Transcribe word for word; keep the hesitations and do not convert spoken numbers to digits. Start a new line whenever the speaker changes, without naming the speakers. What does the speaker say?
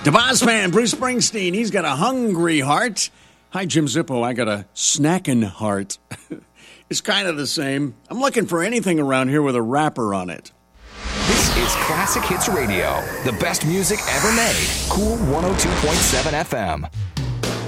The boss man, Bruce Springsteen, he's got a hungry heart. Hi, Jim Zippo, I got a snacking heart. It's kind of the same. I'm looking for anything around here with a rapper on it.
This is Classic Hits Radio, the best music ever made. Cool one oh two point seven F M.